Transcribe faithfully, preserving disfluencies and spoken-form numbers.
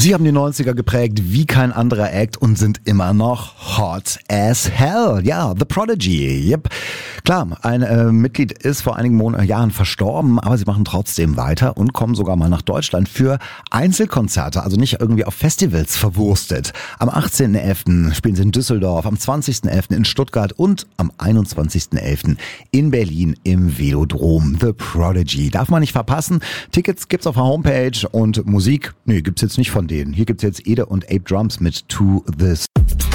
Sie haben die neunziger geprägt wie kein anderer Act und sind immer noch hot as hell. Ja, The Prodigy. Yep. Klar, ein äh, Mitglied ist vor einigen Mon- Jahren verstorben, aber sie machen trotzdem weiter und kommen sogar mal nach Deutschland für Einzelkonzerte, also nicht irgendwie auf Festivals verwurstet. Am achtzehnten elften spielen sie in Düsseldorf, am zwanzigsten elften in Stuttgart und am einundzwanzigsten elften in Berlin im Velodrom. The Prodigy. Darf man nicht verpassen. Tickets gibt's auf der Homepage und Musik, nee, gibt's jetzt nicht von denen. Hier gibt's jetzt Ede und Ape Drums mit To This.